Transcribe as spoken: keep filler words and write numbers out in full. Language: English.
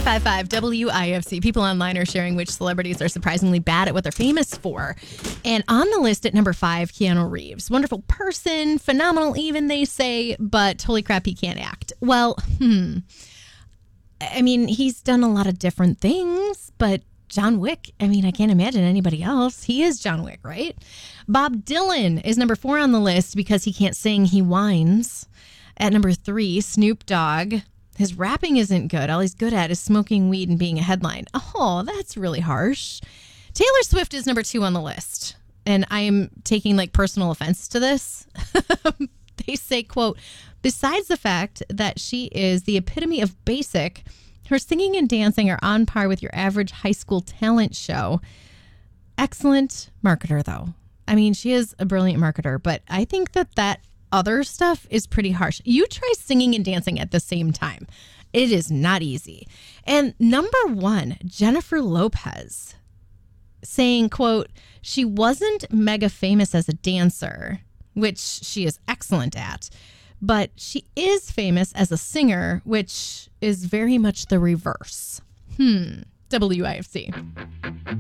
ninety-five point five W I F C. People online are sharing which celebrities are surprisingly bad at what they're famous for. And on the list at number five, Keanu Reeves. Wonderful person, phenomenal even, they say, but holy crap, he can't act. Well, hmm. I mean, he's done a lot of different things, but John Wick, I mean, I can't imagine anybody else. He is John Wick, right? Bob Dylan is number four on the list because he can't sing, he whines. At number three, Snoop Dogg. His rapping isn't good. All he's good at is smoking weed and being a headline. Oh, that's really harsh. Taylor Swift is number two on the list. And I am taking like personal offense to this. They say, quote, besides the fact that she is the epitome of basic, her singing and dancing are on par with your average high school talent show. Excellent marketer, though. I mean, she is a brilliant marketer, but I think that that other stuff is pretty harsh. You try singing and dancing at the same time. It is not easy. And number one, Jennifer Lopez, saying, quote, she wasn't mega famous as a dancer, which she is excellent at, but she is famous as a singer, which is very much the reverse. Hmm. W I F C.